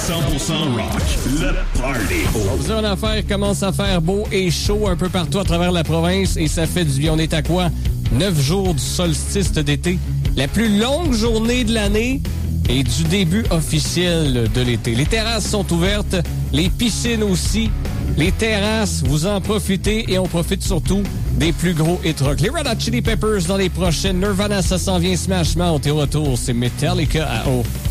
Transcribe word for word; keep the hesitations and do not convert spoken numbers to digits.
cent pour cent rock, le party. On vous dit en affaire, commence à faire beau et chaud un peu partout à travers la province et ça fait du bien. On est à quoi? Neuf jours du solstice d'été. La plus longue journée de l'année et du début officiel de l'été. Les terrasses sont ouvertes, les piscines aussi. Les terrasses, vous en profitez et on profite surtout des plus gros hit rock. Les Red Hot Chili Peppers dans les prochaines. Nirvana, ça s'en vient, Smash Mouth et au retour, c'est Metallica à eau.